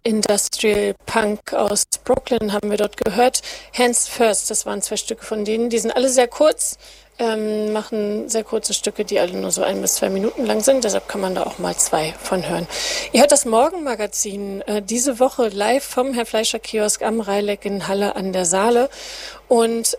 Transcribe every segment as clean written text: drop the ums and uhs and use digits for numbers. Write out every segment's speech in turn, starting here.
Industrial Punk aus Brooklyn haben wir dort gehört. Hands First, das waren 2 Stücke von denen. Die sind alle sehr kurz, machen sehr kurze Stücke, die alle nur so 1 bis 2 Minuten lang sind. Deshalb kann man da auch mal 2 von hören. Ihr hört das Morgenmagazin diese Woche live vom Herr Fleischer Kiosk am Reileck in Halle an der Saale. Und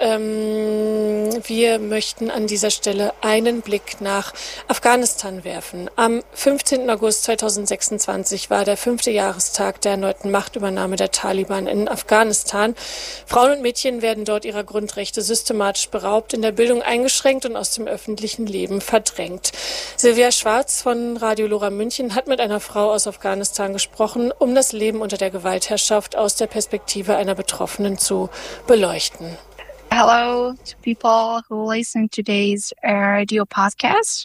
wir möchten an dieser Stelle einen Blick nach Afghanistan werfen. Am 15. August 2026 war der 5. Jahrestag der erneuten Machtübernahme der Taliban in Afghanistan. Frauen und Mädchen werden dort ihrer Grundrechte systematisch beraubt, in der Bildung eingeschränkt und aus dem öffentlichen Leben verdrängt. Silvia Schwarz von Radio Lora München hat mit einer Frau aus Afghanistan gesprochen, um das Leben unter der Gewaltherrschaft aus der Perspektive einer Betroffenen zu beleuchten. Hello to people who listen to today's radio podcast.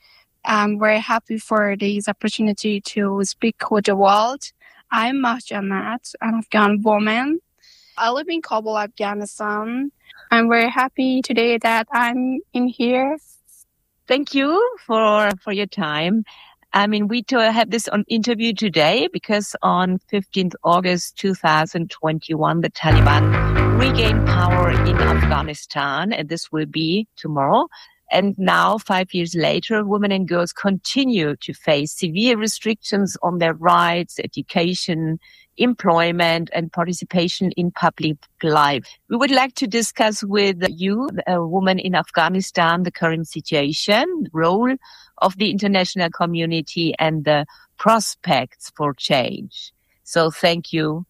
I'm very happy for this opportunity to speak with the world. I'm Mahjamat, an Afghan woman. I live in Kabul, Afghanistan. I'm very happy today that I'm in here. Thank you for your time. I mean, we have this interview today because on 15th August 2021, the Taliban regained power in Afghanistan, and this will be tomorrow. And now, 5 years later, women and girls continue to face severe restrictions on their rights, education, employment, and participation in public life. We would like to discuss with you, a woman in Afghanistan, the current situation, role of the international community, and the prospects for change. So thank you.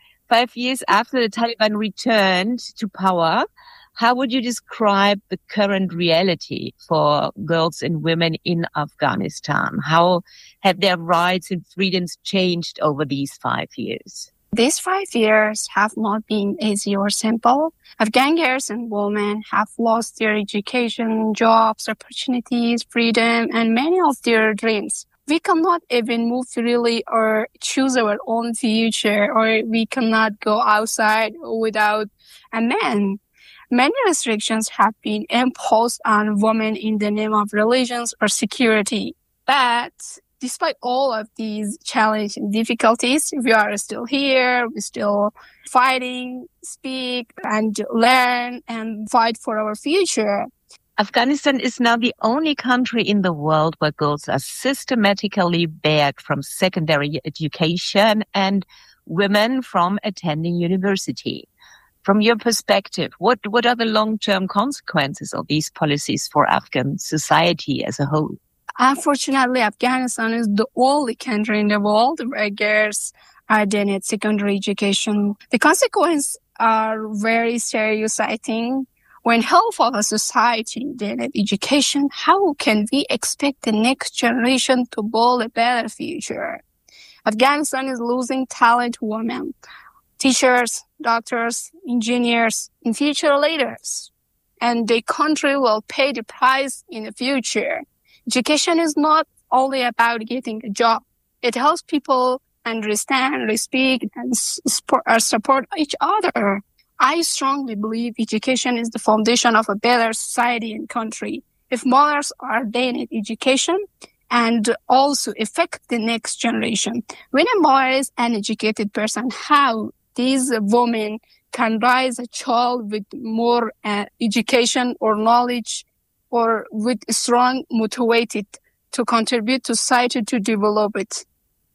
5 years after the Taliban returned to power, how would you describe the current reality for girls and women in Afghanistan? How have their rights and freedoms changed over these 5 years? These 5 years have not been easy or simple. Afghan girls and women have lost their education, jobs, opportunities, freedom, and many of their dreams. We cannot even move freely or choose our own future, or we cannot go outside without a man. Many restrictions have been imposed on women in the name of religions or security. But despite all of these challenges and difficulties, we are still here. We're still fighting, speak, and learn and fight for our future. Afghanistan is now the only country in the world where girls are systematically barred from secondary education and women from attending university. From your perspective, what are the long-term consequences of these policies for Afghan society as a whole? Unfortunately, Afghanistan is the only country in the world where girls are denied secondary education. The consequences are very serious, I think. When half of a society denied education, how can we expect the next generation to build a better future? Afghanistan is losing talented women, teachers, doctors, engineers, and future leaders. And the country will pay the price in the future. Education is not only about getting a job. It helps people understand, respect, and support each other. I strongly believe education is the foundation of a better society and country. If mothers are denied education and also affect the next generation, when a mother is an educated person, how these women can raise a child with more education or knowledge or with strong motivated to contribute to society to develop it.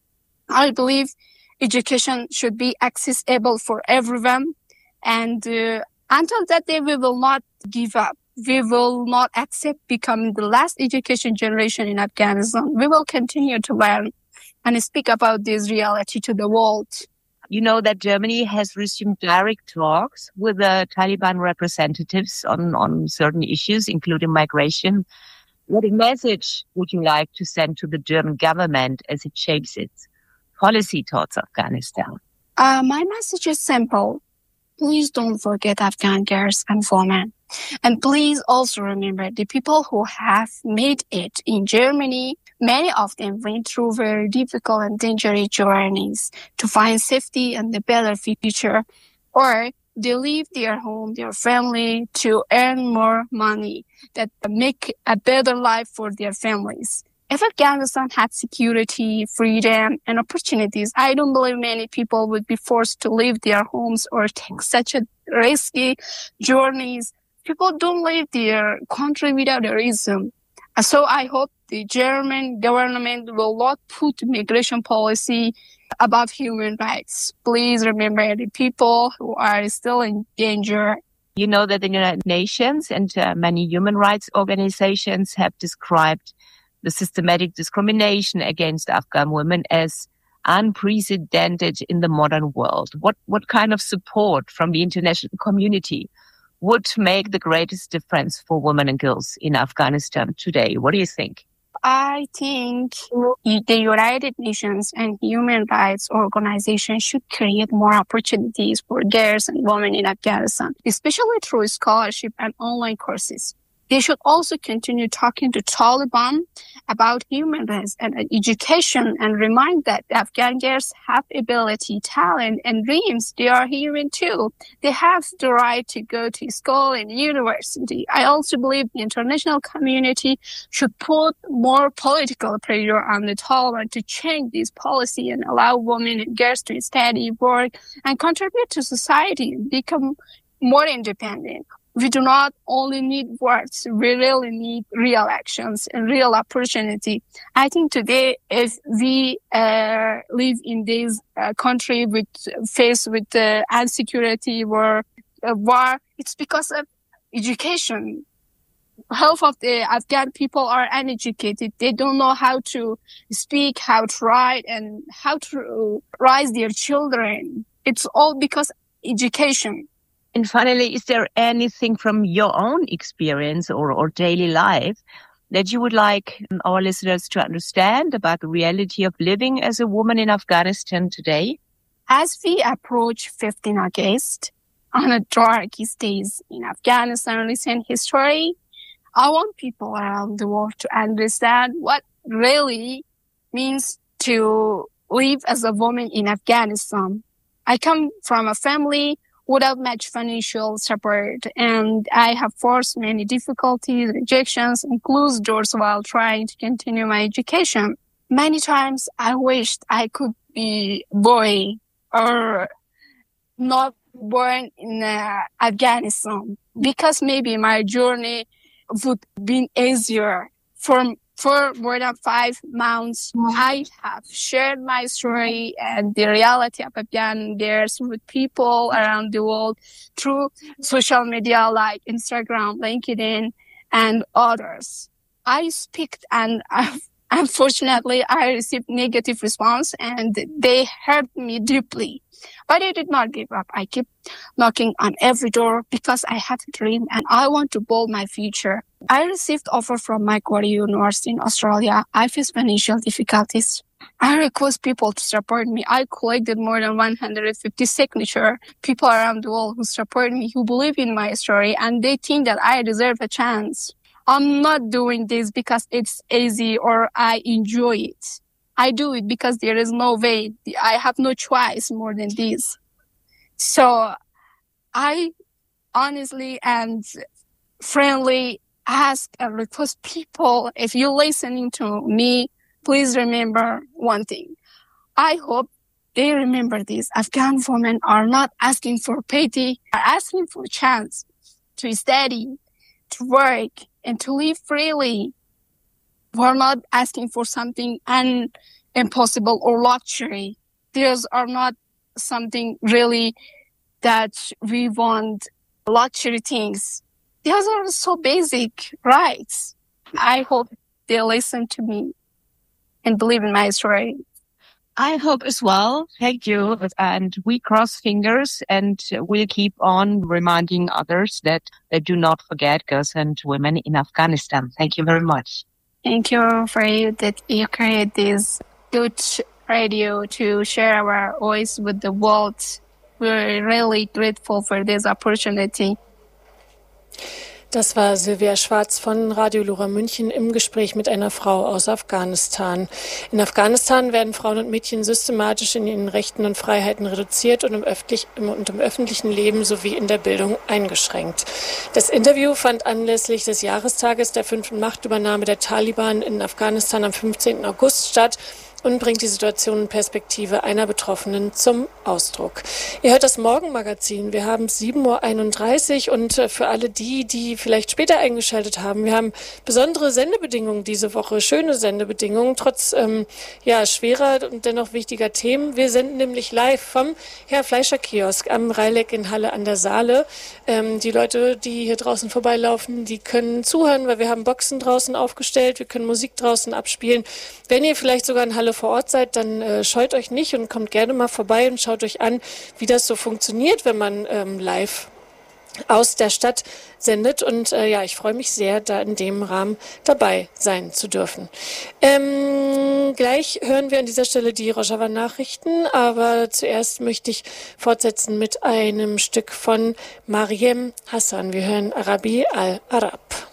I believe education should be accessible for everyone. And until that day, we will not give up. We will not accept becoming the last education generation in Afghanistan. We will continue to learn and speak about this reality to the world. You know that Germany has resumed direct talks with the Taliban representatives on certain issues, including migration. What message would you like to send to the German government as it shapes its policy towards Afghanistan? My message is simple. Please don't forget Afghan girls and women. And please also remember the people who have made it in Germany. Many of them went through very difficult and dangerous journeys to find safety and a better future. Or they leave their home, their family to earn more money that make a better life for their families. If Afghanistan had security, freedom, and opportunities, I don't believe many people would be forced to leave their homes or take such a risky journeys. People don't leave their country without a reason. So I hope the German government will not put migration policy above human rights. Please remember the people who are still in danger. You know that the United Nations and many human rights organizations have described the systematic discrimination against Afghan women as unprecedented in the modern world. What kind of support from the international community would make the greatest difference for women and girls in Afghanistan today? What do you think? I think the United Nations and human rights organizations should create more opportunities for girls and women in Afghanistan, especially through scholarship and online courses. They should also continue talking to Taliban about human rights and education and remind that Afghan girls have ability, talent, and dreams. They are human too. They have the right to go to school and university. I also believe the international community should put more political pressure on the Taliban to change this policy and allow women and girls to study, work, and contribute to society and become more independent. We do not only need words, we really need real actions and real opportunity. I think today, if we live in this country faced with insecurity or war, it's because of education. Half of the Afghan people are uneducated. They don't know how to speak, how to write, and how to raise their children. It's all because of education. And finally, is there anything from your own experience or daily life that you would like our listeners to understand about the reality of living as a woman in Afghanistan today? As we approach 15 August, on the darkest days in Afghanistan recent history, I want people around the world to understand what really means to live as a woman in Afghanistan. I come from a family without much financial support, and I have faced many difficulties, rejections, and closed doors while trying to continue my education. Many times I wished I could be a boy or not born in Afghanistan, because maybe my journey would be easier. For more than 5 months, I have shared my story and the reality of Afghan girls with people around the world through social media like Instagram, LinkedIn, and others. I speak, and unfortunately, I received negative response, and they hurt me deeply. But I did not give up. I kept knocking on every door because I have a dream and I want to build my future. I received offer from Macquarie University in Australia. I faced financial difficulties. I request people to support me. I collected more than 150 signatures. People around the world who support me, who believe in my story, and they think that I deserve a chance. I'm not doing this because it's easy or I enjoy it. I do it because there is no way. I have no choice more than this. So I honestly and friendly ask and request people, if you're listening to me, please remember one thing. I hope they remember this. Afghan women are not asking for pity, are asking for a chance to study, to work, and to live freely. We're not asking for something impossible or luxury. These are not something really that we want luxury things. These are so basic rights. I hope they listen to me and believe in my story. I hope as well. Thank you. And we cross fingers and we'll keep on reminding others that they do not forget girls and women in Afghanistan. Thank you very much. Thank you for you that you create this good radio to share our voice with the world. We're really grateful for this opportunity. Das war Silvia Schwarz von Radio Lora München im Gespräch mit einer Frau aus Afghanistan. In Afghanistan werden Frauen und Mädchen systematisch in ihren Rechten und Freiheiten reduziert und im öffentlichen Leben sowie in der Bildung eingeschränkt. Das Interview fand anlässlich des Jahrestages der 5. Machtübernahme der Taliban in Afghanistan am 15. August statt und bringt die Situation und Perspektive einer Betroffenen zum Ausdruck. Ihr hört das Morgenmagazin. Wir haben 7.31 Uhr und für alle die vielleicht später eingeschaltet haben, wir haben besondere Sendebedingungen diese Woche, schöne Sendebedingungen, trotz schwerer und dennoch wichtiger Themen. Wir senden nämlich live vom Herr Fleischer Kiosk am Reileck in Halle an der Saale. Die Leute, die hier draußen vorbeilaufen, die können zuhören, weil wir haben Boxen draußen aufgestellt, wir können Musik draußen abspielen. Wenn ihr vielleicht sogar in Halle vor Ort seid, dann scheut euch nicht und kommt gerne mal vorbei und schaut euch an, wie das so funktioniert, wenn man live aus der Stadt sendet. Und ich freue mich sehr, da in dem Rahmen dabei sein zu dürfen. Gleich hören wir an dieser Stelle die Rojava-Nachrichten, aber zuerst möchte ich fortsetzen mit einem Stück von Mariem Hassan. Wir hören Arabi al-Arab.